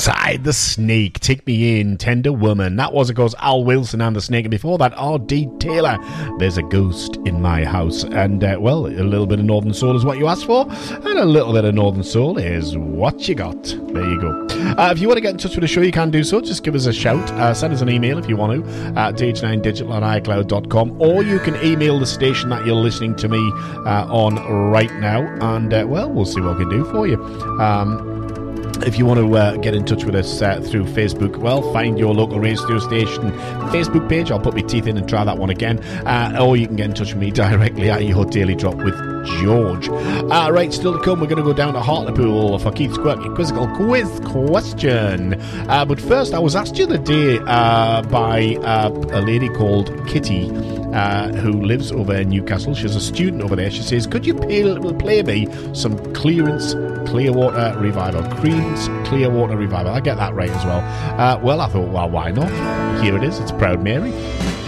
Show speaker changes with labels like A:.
A: Inside the Snake, Take Me In, Tender Woman. That was, of course, Al Wilson and the Snake. And before that, R.D. Taylor, There's a Ghost in My House. And, well, a little bit of Northern Soul is what you asked for. And a little bit of Northern Soul is what you got. There you go. If you want to get in touch with the show, you can do so. Just give us a shout. Send us an email if you want to at dh9digital@icloud.com, or you can email the station that you're listening to me on right now. And, well, we'll see what we can do for you. If you want to get in touch with us through Facebook, well, find your local radio station Facebook page. I'll put my teeth in and try that one again. Or you can get in touch with me directly at your Daily Drop with George. Right, still to come, we're going to go down to Hartlepool for Keith's Quirky Quizzical Quiz question. But first, I was asked the other day by a lady called Kitty, who lives over in Newcastle. She's a student over there. She says, could you play me some Clearwater Revival? Creedence Clearwater Revival. I get that right as well. Well, I thought, well, why not? Here it is. It's Proud Mary.